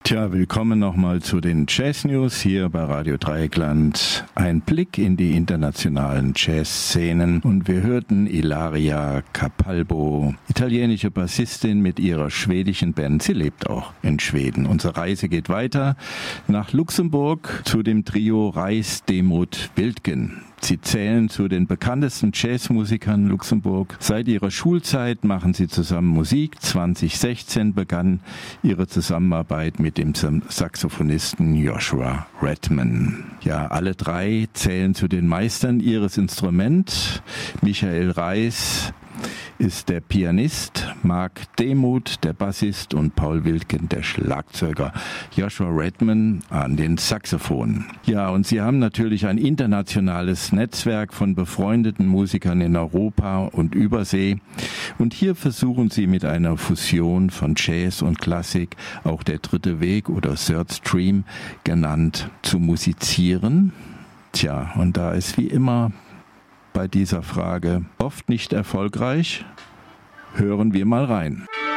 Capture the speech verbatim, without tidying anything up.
Tja, willkommen nochmal zu den Jazz News hier bei Radio Dreieckland. Ein Blick in die internationalen Jazzszenen und wir hörten Ilaria Capalbo, italienische Bassistin mit ihrer schwedischen Band. Sie lebt auch in Schweden. Unsere Reise geht weiter nach Luxemburg zu dem Trio Reis, Demuth, Wildgen. Sie zählen zu den bekanntesten Jazzmusikern Luxemburg. Seit ihrer Schulzeit machen sie zusammen Musik. zwanzig sechzehn begann ihre Zusammenarbeit mit dem Saxophonisten Joshua Redman. Ja, alle drei zählen zu den Meistern ihres Instruments. Michael Reis ist der Pianist, Marc Demuth der Bassist und Paul Wildgen der Schlagzeuger, Joshua Redman an den Saxophonen. Ja, und sie haben natürlich ein internationales Netzwerk von befreundeten Musikern in Europa und Übersee. Und hier versuchen sie mit einer Fusion von Jazz und Klassik, auch der dritte Weg oder Third Stream genannt, zu musizieren. Tja, und da ist wie immer bei dieser Frage oft nicht erfolgreich. Hören wir mal rein.